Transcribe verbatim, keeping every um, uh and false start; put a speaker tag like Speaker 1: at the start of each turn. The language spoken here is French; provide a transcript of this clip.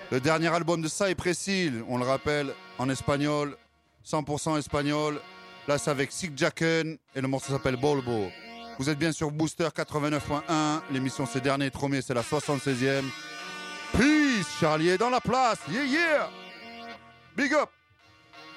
Speaker 1: Le dernier album de Cypress-Hill, on le rappelle, en espagnol, cent pour cent espagnol. Là, c'est avec Sick Jacken et le morceau s'appelle Bolbo. Vous êtes bien sur Booster quatre-vingt-neuf point un. L'émission c'est dernier tromé, c'est la soixante-seizième. Peace, Charlie est dans la place. Yeah, yeah. Big up.